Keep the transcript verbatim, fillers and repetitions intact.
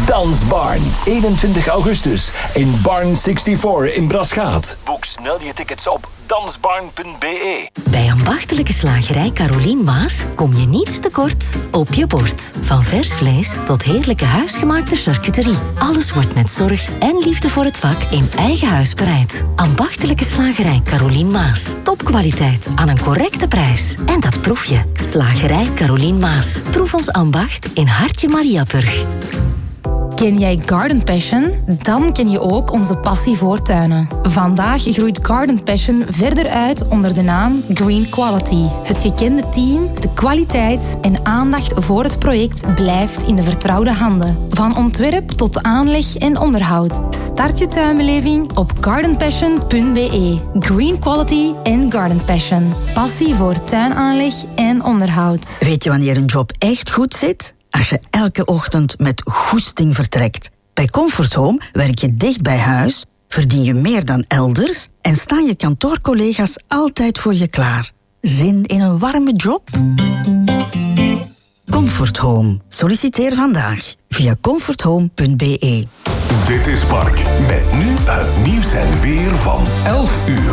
Dansbarn. eenentwintig augustus in Barn eenenzestig in Braschaat. Boek snel je tickets op dansbarn punt b e. Bij ambachtelijke slagerij Carolien Maas kom je niets tekort op je bord. Van vers vlees tot heerlijke huisgemaakte charcuterie. Alles wordt met zorg en liefde voor het vak in eigen huis bereid. Ambachtelijke slagerij Carolien Maas. Topkwaliteit aan een correcte prijs. En dat proef je. Slagerij Carolien Maas. Proef ons ambacht in Hartje Mariaburg. Ken jij Garden Passion? Dan ken je ook onze passie voor tuinen. Vandaag groeit Garden Passion verder uit onder de naam Green Quality. Het gekende team, de kwaliteit en aandacht voor het project blijft in de vertrouwde handen. Van ontwerp tot aanleg en onderhoud. Start je tuinbeleving op garden passion punt b e. Green Quality en Garden Passion. Passie voor tuinaanleg en onderhoud. Weet je wanneer een job echt goed zit? Als je elke ochtend met goesting vertrekt. Bij Comfort Home werk je dicht bij huis, verdien je meer dan elders en staan je kantoorcollega's altijd voor je klaar. Zin in een warme job? Comfort Home. Solliciteer vandaag via comfort home punt b e. Dit is Mark met nu het nieuws en weer van elf uur.